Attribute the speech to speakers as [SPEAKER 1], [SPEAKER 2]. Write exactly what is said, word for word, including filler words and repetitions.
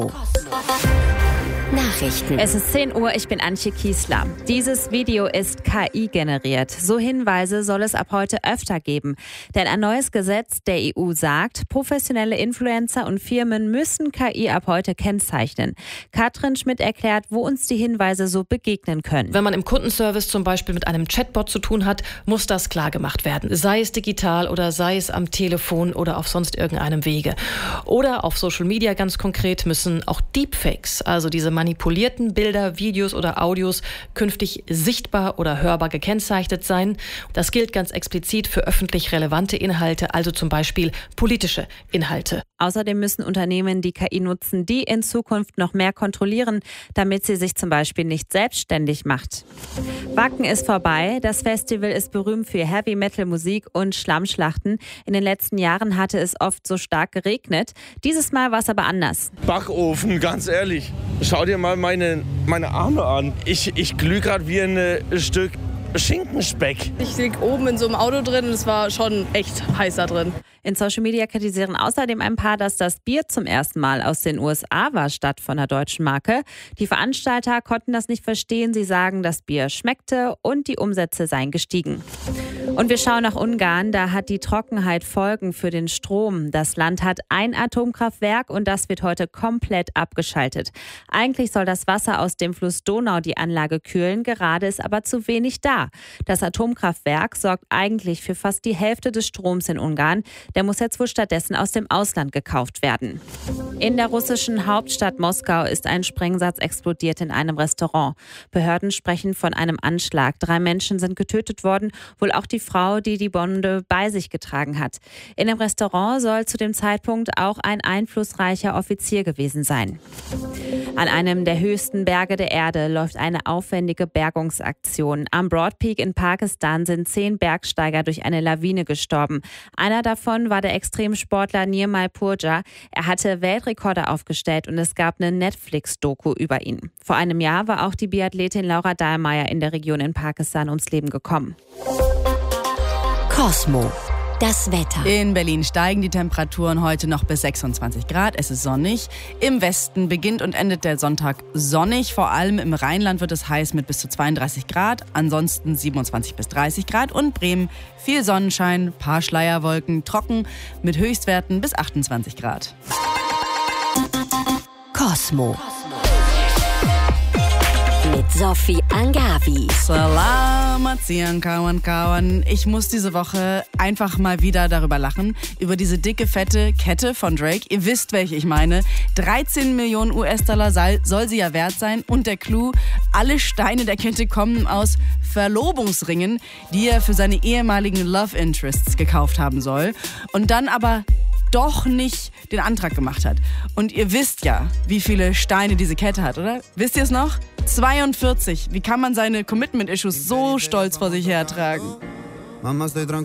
[SPEAKER 1] Nachrichten.
[SPEAKER 2] Es ist zehn Uhr, ich bin Antje Kiesler. Dieses Video ist K I generiert. So Hinweise soll es ab heute öfter geben. Denn ein neues Gesetz der E U sagt, professionelle Influencer und Firmen müssen K I ab heute kennzeichnen. Katrin Schmidt erklärt, wo uns die Hinweise so begegnen können.
[SPEAKER 3] Wenn man im Kundenservice zum Beispiel mit einem Chatbot zu tun hat, muss das klar gemacht werden. Sei es digital oder sei es am Telefon oder auf sonst irgendeinem Wege. Oder auf Social Media ganz konkret müssen auch Deepfakes, also diese manipulierten Bilder, Videos oder Audios, künftig sichtbar oder hörbar gekennzeichnet sein. Das gilt ganz explizit für öffentlich relevante Inhalte, also zum Beispiel politische Inhalte.
[SPEAKER 2] Außerdem müssen Unternehmen, die K I nutzen, die in Zukunft noch mehr kontrollieren, damit sie sich zum Beispiel nicht selbstständig macht. Wacken ist vorbei. Das Festival ist berühmt für Heavy-Metal-Musik und Schlammschlachten. In den letzten Jahren hatte es oft so stark geregnet. Dieses Mal war es aber anders.
[SPEAKER 4] Backofen, ganz ehrlich. Schau dir mal meine, meine Arme an. Ich, ich glühe gerade wie ein äh, Stück Schinkenspeck.
[SPEAKER 5] Ich lieg oben in so einem Auto drin und es war schon echt heiß da drin.
[SPEAKER 2] In Social Media kritisieren außerdem ein paar, dass das Bier zum ersten Mal aus den U S A war statt von der deutschen Marke. Die Veranstalter konnten das nicht verstehen. Sie sagen, das Bier schmeckte und die Umsätze seien gestiegen. Und wir schauen nach Ungarn. Da hat die Trockenheit Folgen für den Strom. Das Land hat ein Atomkraftwerk und das wird heute komplett abgeschaltet. Eigentlich soll das Wasser aus dem Fluss Donau die Anlage kühlen. Gerade ist aber zu wenig da. Das Atomkraftwerk sorgt eigentlich für fast die Hälfte des Stroms in Ungarn. Der muss jetzt wohl stattdessen aus dem Ausland gekauft werden. In der russischen Hauptstadt Moskau ist ein Sprengsatz explodiert in einem Restaurant. Behörden sprechen von einem Anschlag. Drei Menschen sind getötet worden, wohl auch die Frau, die die Bombe bei sich getragen hat. In dem Restaurant soll zu dem Zeitpunkt auch ein einflussreicher Offizier gewesen sein. An einem der höchsten Berge der Erde läuft eine aufwendige Bergungsaktion. Am Broad Peak in Pakistan sind zehn Bergsteiger durch eine Lawine gestorben. Einer davon war der Extremsportler Nirmal Purja. Er hatte Weltrekorde aufgestellt und es gab eine Netflix-Doku über ihn. Vor einem Jahr war auch die Biathletin Laura Dahlmeier in der Region in Pakistan ums Leben gekommen.
[SPEAKER 1] Cosmo. Das Wetter.
[SPEAKER 6] In Berlin steigen die Temperaturen heute noch bis sechsundzwanzig Grad. Es ist sonnig. Im Westen beginnt und endet der Sonntag sonnig. Vor allem im Rheinland wird es heiß mit bis zu zweiunddreißig Grad. Ansonsten siebenundzwanzig bis dreißig Grad. Und Bremen viel Sonnenschein, paar Schleierwolken, trocken mit Höchstwerten bis achtundzwanzig Grad.
[SPEAKER 1] Cosmo. Mit Sophie Angavi.
[SPEAKER 6] Salamat siang kawan kawan. Ich muss diese Woche einfach mal wieder darüber lachen. Über diese dicke, fette Kette von Drake. Ihr wisst, welche ich meine. dreizehn Millionen U S-Dollar soll sie ja wert sein. Und der Clou, alle Steine der Kette kommen aus Verlobungsringen, die er für seine ehemaligen Love Interests gekauft haben soll. Und dann aber doch nicht den Antrag gemacht hat. Und ihr wisst ja, wie viele Steine diese Kette hat, oder? Wisst ihr es noch? zweiundvierzig. Wie kann man seine Commitment-Issues so stolz vor sich hertragen?